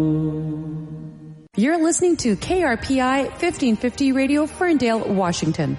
You're listening to KRPI 1550 Radio, Ferndale, Washington.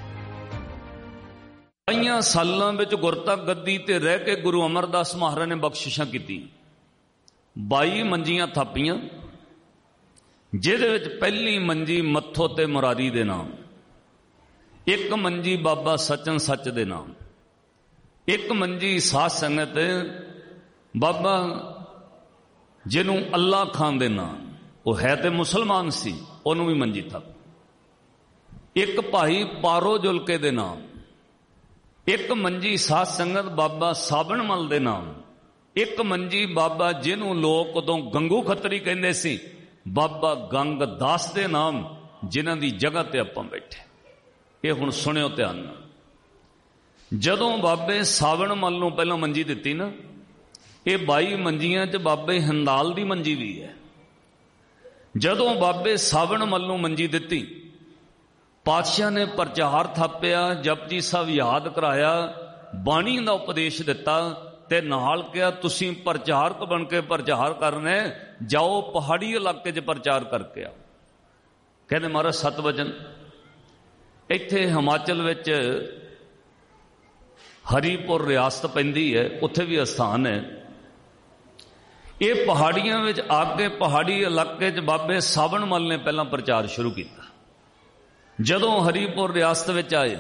ਕਈਆਂ ਸਾਲਾਂ ਵਿੱਚ ਗੁਰਤਾ ਗੱਦੀ ਤੇ ਰਹਿ ਕੇ ਗੁਰੂ ਅਮਰਦਾਸ ਮਹਾਰਾਜ ਨੇ ਬਖਸ਼ਿਸ਼ਾਂ ਕੀਤੀ। 22 ਮੰਜੀਆਂ ਥਾਪੀਆਂ, ਜਿਹਦੇ ਵਿੱਚ ਪਹਿਲੀ ਮੰਜੀ ਮੱਥੋ ਤੇ ਮੁਰਾਰੀ ਦੇ ਨਾਮ, ਇੱਕ ਮੰਜੀ ਬਾਬਾ ਸਚਨ ਸੱਚ ਦੇ ਨਾਮ, ਇੱਕ ਮੰਜੀ ਸਾਧ ਸੰਗਤ ਬਾਬਾ ਜਿਹਨੂੰ ਅੱਲਾ ਖਾਨ ਦੇ ਨਾਮ, ਉਹ ਹੈ ਤੇ ਮੁਸਲਮਾਨ ਸੀ, ਉਹਨੂੰ ਵੀ ਮੰਜੀ ਥਾਪੀ। ਇੱਕ ਭਾਈ ਪਾਰੋ ਜੁਲਕੇ ਦੇ ਨਾਮ, ਇੱਕ ਮੰਜੀ ਸਾਧ ਸੰਗਤ ਬਾਬਾ ਸਾਬਣ ਮਲ ਦੇ ਨਾਮ, ਇੱਕ ਮੰਜੀ ਬਾਬਾ ਜਿਹਨੂੰ ਲੋਕ ਉਦੋਂ ਗੰਗੂ ਖੱਤਰੀ ਕਹਿੰਦੇ ਸੀ, ਬਾਬਾ ਗੰਗ ਦਾਸ ਦੇ ਨਾਮ, ਜਿਨ੍ਹਾਂ ਦੀ ਜਗ੍ਹਾ ਤੇ ਆਪਾਂ ਬੈਠੇ। ਇਹ ਹੁਣ ਸੁਣਿਓ ਧਿਆਨ ਨਾਲ। ਜਦੋਂ ਬਾਬੇ ਸਾਵਣ ਮਲ ਨੂੰ ਪਹਿਲਾਂ ਮੰਜੀ ਦਿੱਤੀ ਨਾ, ਇਹ 22 ਮੰਜੀਆਂ 'ਚ ਬਾਬੇ ਹਿੰਦਾਲ ਦੀ ਮੰਜੀ ਵੀ ਹੈ। ਜਦੋਂ ਬਾਬੇ ਸਾਵਣ ਮਲ ਨੂੰ ਮੰਜੀ ਦਿੱਤੀ, ਪਾਤਸ਼ਾਹ ਨੇ ਪ੍ਰਚਾਰ ਥਾਪਿਆ, ਜਪਜੀ ਸਾਹਿਬ ਯਾਦ ਕਰਾਇਆ, ਬਾਣੀ ਦਾ ਉਪਦੇਸ਼ ਦਿੱਤਾ ਤੇ ਨਾਲ ਕਿਹਾ ਤੁਸੀਂ ਪ੍ਰਚਾਰਕ ਬਣ ਕੇ ਪ੍ਰਚਾਰ ਕਰਨਾ, ਜਾਓ ਪਹਾੜੀ ਇਲਾਕੇ 'ਚ ਪ੍ਰਚਾਰ ਕਰਕੇ ਆਓ। ਕਹਿੰਦੇ ਮਹਾਰਾਜ 7 ਵਜਨ। ਇੱਥੇ ਹਿਮਾਚਲ ਵਿੱਚ ਹਰੀਪੁਰ ਰਿਆਸਤ ਪੈਂਦੀ ਹੈ, ਉੱਥੇ ਵੀ ਅਸਥਾਨ ਹੈ। ਇਹ ਪਹਾੜੀਆਂ ਵਿੱਚ ਆ ਕੇ ਪਹਾੜੀ ਇਲਾਕੇ 'ਚ ਬਾਬੇ ਸਾਵਣ ਮਲ ਨੇ ਪਹਿਲਾਂ ਪ੍ਰਚਾਰ ਸ਼ੁਰੂ ਕੀਤਾ। ਜਦੋਂ ਹਰੀਪੁਰ ਰਿਆਸਤ ਵਿੱਚ ਆਏ,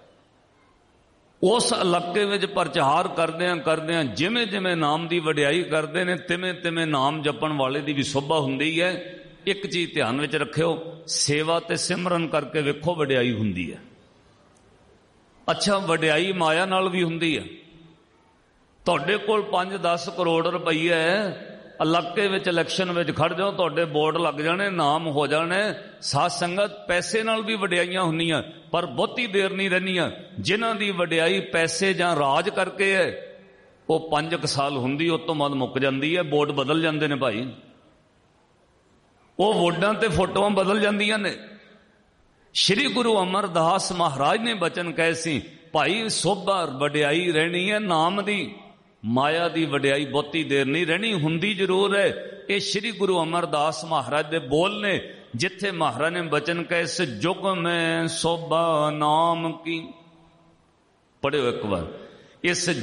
ਉਸ ਇਲਾਕੇ ਵਿੱਚ ਪ੍ਰਚਾਰ ਕਰਦਿਆਂ ਜਿਵੇਂ ਜਿਵੇਂ ਨਾਮ ਦੀ ਵਡਿਆਈ ਕਰਦੇ ਨੇ, ਤਿਵੇਂ ਤਿਵੇਂ ਨਾਮ ਜਪਣ ਵਾਲੇ ਦੀ ਵੀ ਸੋਭਾ ਹੁੰਦੀ ਹੈ। ਇੱਕ ਚੀਜ਼ ਧਿਆਨ ਵਿੱਚ ਰੱਖਿਓ, ਸੇਵਾ ਤੇ ਸਿਮਰਨ ਕਰਕੇ ਵੇਖੋ ਵਡਿਆਈ ਹੁੰਦੀ ਹੈ। ਅੱਛਾ, ਵਡਿਆਈ ਮਾਇਆ ਨਾਲ ਵੀ ਹੁੰਦੀ ਹੈ। ਤੁਹਾਡੇ ਕੋਲ 5-10 ਕਰੋੜ ਰੁਪਈਆ ਹੈ, ਇਲਾਕੇ ਵਿੱਚ ਇਲੈਕਸ਼ਨ ਵਿੱਚ ਖੜ ਜਾਓ, ਤੁਹਾਡੇ ਬੋਰਡ ਲੱਗ ਜਾਣੇ, ਨਾਮ ਹੋ ਜਾਣੇ। ਸਾਧ ਸੰਗਤ, ਪੈਸੇ ਨਾਲ ਵੀ ਵਡਿਆਈਆਂ ਹੁੰਦੀਆਂ, ਪਰ ਬਹੁਤੀ ਦੇਰ ਨਹੀਂ ਰਹਿੰਦੀਆਂ। ਜਿਨ੍ਹਾਂ ਦੀ ਵਡਿਆਈ ਪੈਸੇ ਜਾਂ ਰਾਜ ਕਰਕੇ ਹੈ, ਉਹ 5 ਸਾਲ ਹੁੰਦੀ, ਉਸ ਤੋਂ ਬਾਅਦ ਮੁੱਕ ਜਾਂਦੀ ਹੈ। ਬੋਰਡ ਬਦਲ ਜਾਂਦੇ ਨੇ ਭਾਈ, ਉਹ ਵੋਟਾਂ ਤੇ ਫੋਟੋਆਂ ਬਦਲ ਜਾਂਦੀਆਂ ਨੇ। ਸ਼੍ਰੀ ਗੁਰੂ ਅਮਰਦਾਸ ਮਹਾਰਾਜ ਨੇ ਬਚਨ ਕਹੇ ਸੀ, ਭਾਈ ਸੋਭਾ ਵਡਿਆਈ ਰਹਿਣੀ ਹੈ ਨਾਮ ਦੀ, ਮਾਇਆ ਦੀ ਵਡਿਆਈ ਬਹੁਤੀ ਦੇਰ ਨਹੀਂ ਰਹਿਣੀ, ਹੁੰਦੀ ਜ਼ਰੂਰ ਹੈ। ਇਹ ਸ਼੍ਰੀ ਗੁਰੂ ਅਮਰਦਾਸ ਮਹਾਰਾਜ ਦੇ ਬੋਲ ਨੇ, ਜਿੱਥੇ ਮਹਾਰਾਜ ਨੇ ਬਚਨ ਕਹੇ, ਇਸ ਜੁਗ ਮੈਂ ਸੋਭਾ ਨਾਮ ਕੀ। ਪੜਿਓ ਇੱਕ ਵਾਰ, ਇਸ